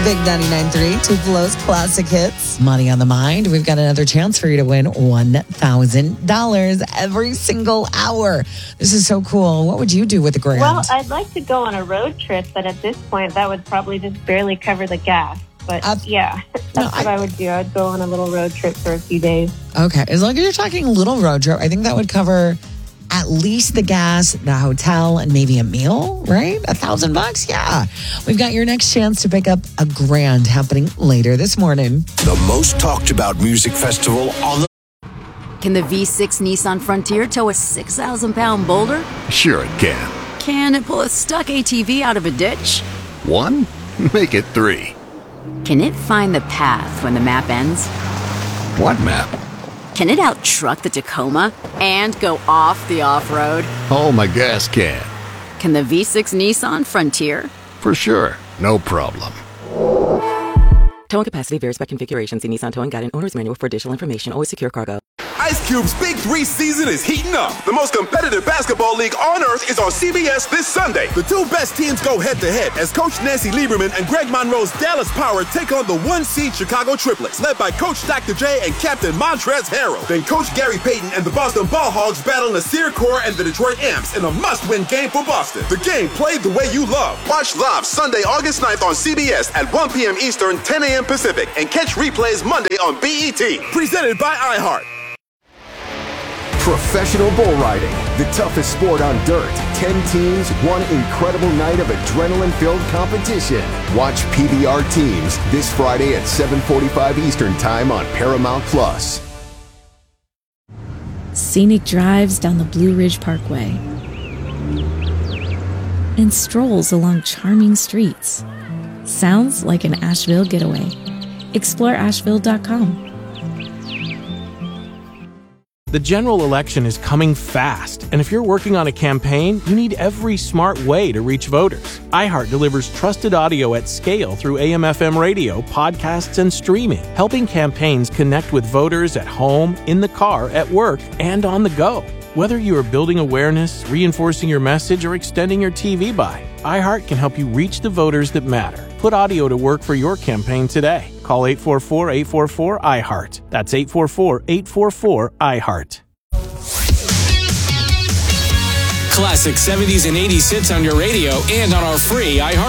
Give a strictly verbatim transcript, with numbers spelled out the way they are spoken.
Big ninety-nine point three, Tupelo's classic hits. Money on the mind. We've got another chance for you to win one thousand dollars every single hour. This is so cool. What would you do with the grand? Well, I'd like to go on a road trip, but at this point, that would probably just barely cover the gas. But uh, yeah, that's no, what I, I would do. I'd go on a little road trip for a few days. Okay. As long as you're talking a little road trip, I think that would cover at least the gas, the hotel, and maybe a meal, right? A thousand bucks? Yeah. We've got your next chance to pick up a grand happening later this morning. The most talked about music festival on the... Can the V six Nissan Frontier tow a six thousand pound boulder? Sure it can. Can it pull a stuck A T V out of a ditch? One? Make it three. Can it find the path when the map ends? What map? Can it out-truck the Tacoma and go off the off-road? Oh, my gas can. Can the V six Nissan Frontier? For sure. No problem. Towing capacity varies by configuration. See Nissan Towing Guide and Owner's Manual for additional information. Always secure cargo. Ice Cube's Big Three season is heating up. The most competitive basketball league on earth is on C B S this Sunday. The two best teams go head-to-head as Coach Nancy Lieberman and Greg Monroe's Dallas Power take on the one-seed Chicago Triplets, led by Coach Doctor J and Captain Montrezl Harrell. Then Coach Gary Payton and the Boston Ball Hogs battle Nasir Kaur and the Detroit Amps in a must-win game for Boston. The game played the way you love. Watch live Sunday, August ninth on C B S at one p.m. Eastern, ten a.m. Pacific, and catch replays Monday on B E T. Presented by iHeart. Professional bull riding, the toughest sport on dirt. Ten teams, one incredible night of adrenaline-filled competition. Watch P B R Teams this Friday at seven forty-five Eastern Time on Paramount Plus. Scenic drives down the Blue Ridge Parkway and strolls along charming streets. Sounds like an Asheville getaway. Explore Asheville dot com. The general election is coming fast, and if you're working on a campaign, you need every smart way to reach voters. iHeart delivers trusted audio at scale through A M F M radio, podcasts, and streaming, helping campaigns connect with voters at home, in the car, at work, and on the go. Whether you are building awareness, reinforcing your message, or extending your T V buy, iHeart can help you reach the voters that matter. Put audio to work for your campaign today. Call eight four four, eight four four, I HEART. That's eight four four, eight four four, I HEART. Classic seventies and eighties hits on your radio and on our free iHeart